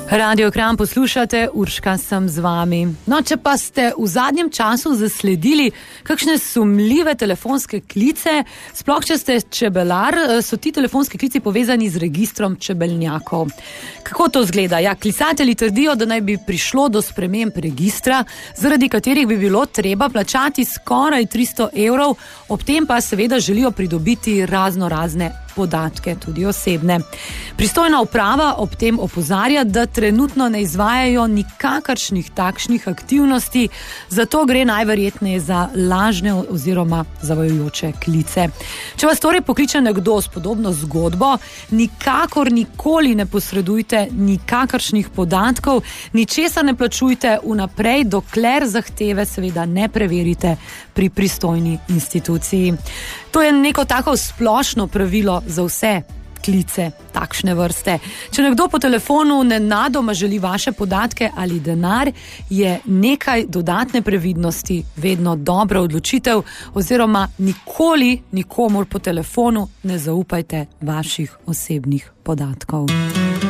Radio Kranj poslušate, Urška sem z vami. No, če pa ste v zadnjem času zasledili kakšne sumljive telefonske klice, sploh če ste čebelar, so ti telefonski klici povezani z registrom čebelnjakov. Kako to izgleda? Ja, klicatelji trdijo, da naj bi prišlo do sprememb registra, zaradi katerih bi bilo treba plačati skoraj 300 €, ob tem pa seveda želijo pridobiti razne podatke, tudi osebne. Pristojna uprava ob tem opozarja, da trenutno ne izvajajo nikakršnih takšnih aktivnosti, zato gre najverjetneje za lažne oziroma zavajajoče klice. Če vas torej pokliče nekdo s podobno zgodbo, nikakor nikoli ne posredujte nikakršnih podatkov, ničesar ne plačujte vnaprej, dokler zahteve seveda ne preverite pri pristojni instituciji. To je neko tako splošno pravilo za vse klice takšne vrste. Če nekdo po telefonu nenadoma želi vaše podatke ali denar, je nekaj dodatne previdnosti vedno dobra odločitev, oziroma nikoli nikomur po telefonu ne zaupajte vaših osebnih podatkov.